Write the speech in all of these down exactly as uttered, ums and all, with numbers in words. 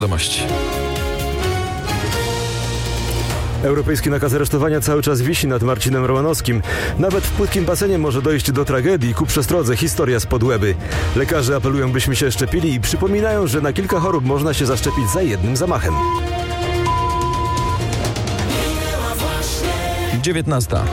Wiadomości. Europejski nakaz aresztowania cały czas wisi nad Marcinem Romanowskim. Nawet w płytkim basenie może dojść do tragedii. Ku przestrodze, historia spod Łeby. Lekarze apelują, byśmy się szczepili i przypominają, że na kilka chorób można się zaszczepić za jednym zamachem. dziewiętnasta.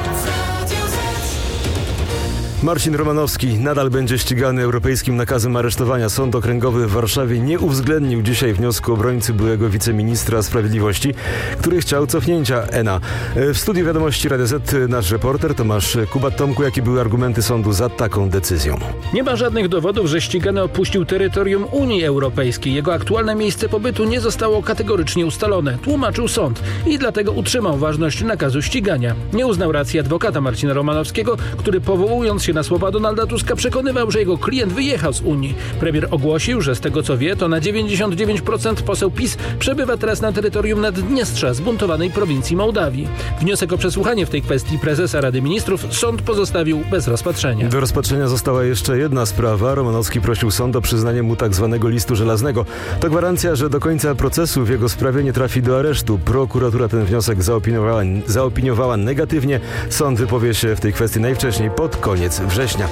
Marcin Romanowski nadal będzie ścigany europejskim nakazem aresztowania. Sąd okręgowy w Warszawie nie uwzględnił dzisiaj wniosku obrońcy byłego wiceministra sprawiedliwości, który chciał cofnięcia E N A. W studiu Wiadomości Radia Z nasz reporter Tomasz Kubat. Tomku, jakie były argumenty sądu za taką decyzją? Nie ma żadnych dowodów, że ścigany opuścił terytorium Unii Europejskiej. Jego aktualne miejsce pobytu nie zostało kategorycznie ustalone, tłumaczył sąd i dlatego utrzymał ważność nakazu ścigania. Nie uznał racji adwokata Marcina Romanowskiego, który powołując się na słowa Donalda Tuska przekonywał, że jego klient wyjechał z Unii. Premier ogłosił, że z tego co wie, to na dziewięćdziesiąt dziewięć procent poseł PiS przebywa teraz na terytorium Naddniestrza, zbuntowanej prowincji Mołdawii. Wniosek o przesłuchanie w tej kwestii prezesa Rady Ministrów sąd pozostawił bez rozpatrzenia. Do rozpatrzenia została jeszcze jedna sprawa. Romanowski prosił sąd o przyznanie mu tak zwanego listu żelaznego. To gwarancja, że do końca procesu w jego sprawie nie trafi do aresztu. Prokuratura ten wniosek zaopiniowała, zaopiniowała negatywnie. Sąd wypowie się w tej kwestii najwcześniej pod koniec września.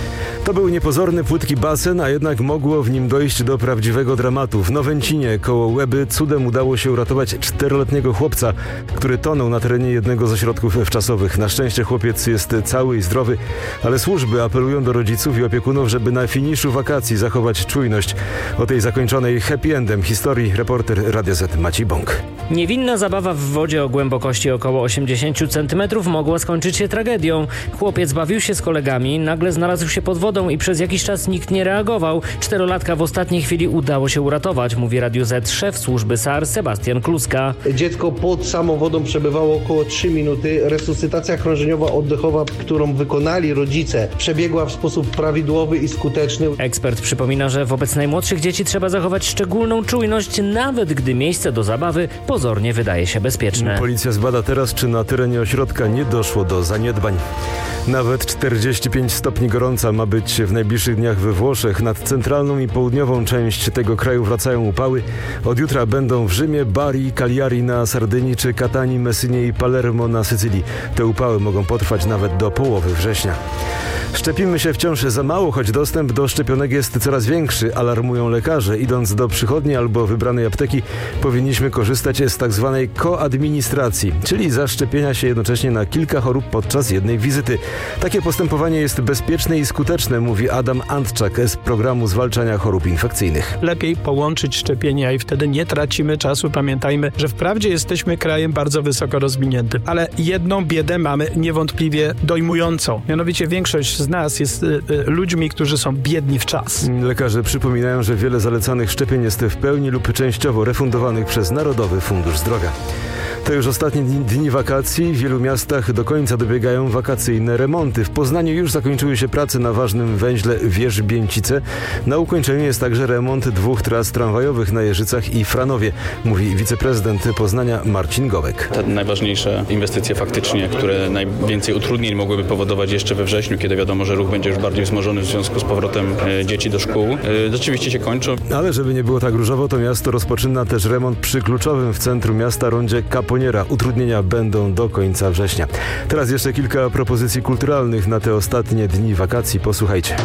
To był niepozorny, płytki basen, a jednak mogło w nim dojść do prawdziwego dramatu. W Nowęcinie koło Łeby cudem udało się uratować czteroletniego chłopca, który tonął na terenie jednego z ośrodków wczasowych. Na szczęście chłopiec jest cały i zdrowy, ale służby apelują do rodziców i opiekunów, żeby na finiszu wakacji zachować czujność. O tej zakończonej happy endem historii reporter Radia Z Maciej Bąk. Niewinna zabawa w wodzie o głębokości około osiemdziesiąt centymetrów mogła skończyć się tragedią. Chłopiec bawił się z kolegami, nagle znalazł się pod wodą i przez jakiś czas nikt nie reagował. Czterolatka w ostatniej chwili udało się uratować, mówi Radiu Z szef służby S A R Sebastian Kluska. Dziecko pod samą wodą przebywało około trzy minuty. Resuscytacja krążeniowa oddechowa, którą wykonali rodzice, przebiegła w sposób prawidłowy i skuteczny. Ekspert przypomina, że wobec najmłodszych dzieci trzeba zachować szczególną czujność, nawet gdy miejsce do zabawy pozornie wydaje się bezpieczne. Policja zbada teraz, czy na terenie ośrodka nie doszło do zaniedbań. Nawet czterdzieści pięć stopni gorąca ma być w najbliższych dniach we Włoszech. Nad centralną i południową część tego kraju wracają upały. Od jutra będą w Rzymie, Bari, Cagliari na Sardynii czy Catanii, Messynie i Palermo na Sycylii. Te upały mogą potrwać nawet do połowy września. Szczepimy się wciąż za mało, choć dostęp do szczepionek jest coraz większy, alarmują lekarze. Idąc do przychodni albo wybranej apteki, powinniśmy korzystać z tak zwanej koadministracji, czyli zaszczepienia się jednocześnie na kilka chorób podczas jednej wizyty. Takie postępowanie jest bezpieczne i skuteczne, mówi Adam Antczak z programu zwalczania chorób infekcyjnych. Lepiej połączyć szczepienia i wtedy nie tracimy czasu. Pamiętajmy, że wprawdzie jesteśmy krajem bardzo wysoko rozwiniętym, ale jedną biedę mamy niewątpliwie dojmującą. Mianowicie większość z nas jest y, y, ludźmi, którzy są biedni w czas. Lekarze przypominają, że wiele zalecanych szczepień jest w pełni lub częściowo refundowanych przez Narodowy Fundusz Zdrowia. To już ostatnie dni wakacji. W wielu miastach do końca dobiegają wakacyjne remonty. W Poznaniu już zakończyły się prace na ważnym węźle Wierzbięcice. Na ukończeniu jest także remont dwóch tras tramwajowych na Jeżycach i Franowie, mówi wiceprezydent Poznania Marcin Gołek. Te najważniejsze inwestycje faktycznie, które najwięcej utrudnień mogłyby powodować jeszcze we wrześniu, kiedy wiadomo, że ruch będzie już bardziej wzmożony w związku z powrotem e, dzieci do szkół, e, rzeczywiście się kończą. Ale żeby nie było tak różowo, to miasto rozpoczyna też remont przy kluczowym w centrum miasta rondzie Kaponiera. Utrudnienia będą do końca września. Teraz jeszcze kilka propozycji kulturalnych na te ostatnie dni wakacji. Posłuchajcie.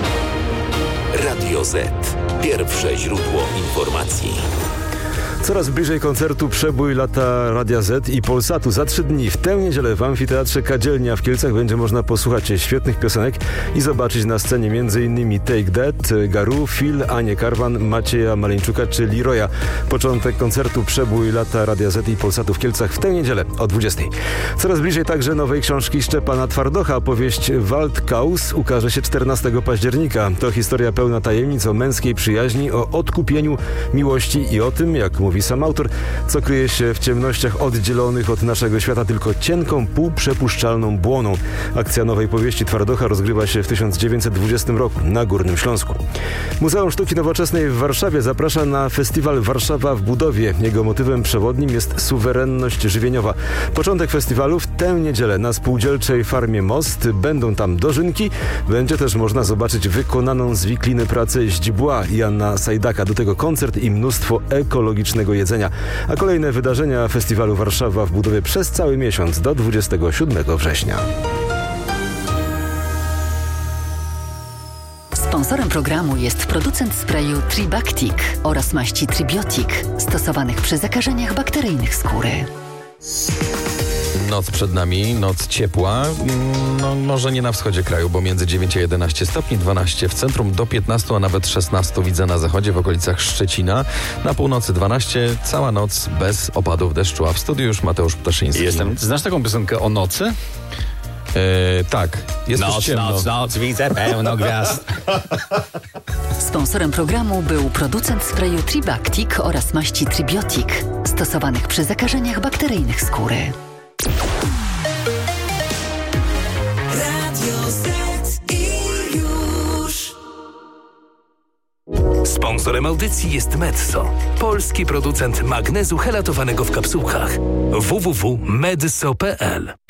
Radio Z. Pierwsze źródło informacji. Coraz bliżej koncertu Przebój lata Radia Z i Polsatu. Za trzy dni w tę niedzielę w Amfiteatrze Kadzielnia w Kielcach będzie można posłuchać świetnych piosenek i zobaczyć na scenie m.in. Take That, Garu, Phil, Anię Karwan, Macieja Maleńczuka czy Leroya. Początek koncertu Przebój lata Radia Z i Polsatu w Kielcach w tę niedzielę o dwudziestej. Coraz bliżej także nowej książki Szczepana Twardocha. Powieść Waldkaus ukaże się czternastego października. To historia pełna tajemnic o męskiej przyjaźni, o odkupieniu, miłości i o tym, jak mówi Mówi sam autor, co kryje się w ciemnościach oddzielonych od naszego świata tylko cienką, półprzepuszczalną błoną. Akcja nowej powieści Twardocha rozgrywa się w tysiąc dziewięćset dwudziestym roku na Górnym Śląsku. Muzeum Sztuki Nowoczesnej w Warszawie zaprasza na festiwal Warszawa w budowie. Jego motywem przewodnim jest suwerenność żywieniowa. Początek festiwalu w tę niedzielę na spółdzielczej farmie Most. Będą tam dożynki. Będzie też można zobaczyć wykonaną z wikliny pracę źdźbła Jana Sajdaka. Do tego koncert i mnóstwo ekologicznego jedzenia. A kolejne wydarzenia festiwalu Warszawa w budowie przez cały miesiąc do dwudziestego siódmego września. Sponsorem programu jest producent sprayu Tribactic oraz maści Tribiotic, stosowanych przy zakażeniach bakteryjnych skóry. Noc przed nami, noc ciepła, no może nie na wschodzie kraju, bo między dziewięć a jedenaście stopni, dwanaście w centrum, do piętnastu, a nawet szesnaście widzę na zachodzie, w okolicach Szczecina. Na północy dwanaście, cała noc bez opadów deszczu, a w studiu już Mateusz Ptaszyński. Jestem. Znasz taką piosenkę o nocy? E, tak, jest Noc, już ciemno. noc, noc, widzę pełno gwiazd. Sponsorem programu był producent sprayu Tribactic oraz maści Tribiotic, stosowanych przy zakażeniach bakteryjnych skóry. Radio Z i już. Sponsorem audycji jest Metso, polski producent magnezu helatowanego w kapsułkach. w w w kropka medso kropka p l